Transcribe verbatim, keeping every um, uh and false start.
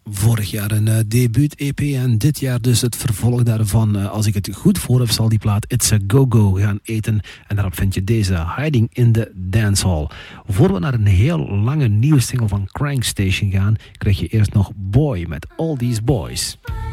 Vorig jaar een uh, debuut-E P en dit jaar dus het vervolg daarvan. Uh, als ik het goed voor heb, zal die plaat It's a Go-Go gaan eten. En daarop vind je deze, Hiding in the Dancehall. Voor we naar een heel lange nieuwe single van Crank Station gaan, krijg je eerst nog Boy met All These Boys.